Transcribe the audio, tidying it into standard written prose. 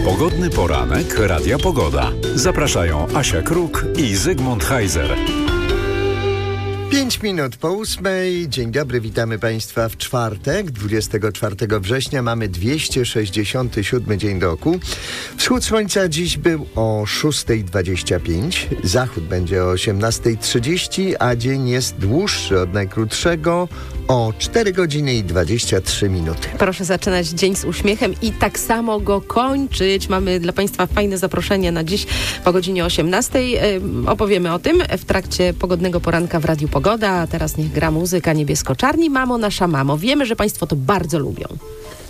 Pogodny poranek Radia Pogoda. Zapraszają Asia Kruk i Zygmunt Heiser. 5 minut po 8. Dzień dobry, witamy Państwa w czwartek, 24 września. Mamy 267 dzień roku. Wschód słońca dziś był o 6:25, zachód będzie o 18:30, a dzień jest dłuższy od najkrótszego o 4 godziny i 23 minuty. Proszę zaczynać dzień z uśmiechem i tak samo go kończyć. Mamy dla Państwa fajne zaproszenie na dziś po godzinie 18. Opowiemy o tym w trakcie pogodnego poranka w Radiu Pogoda. A teraz niech gra muzyka Niebiesko-Czarni. Mamo, nasza mamo. Wiemy, że Państwo to bardzo lubią.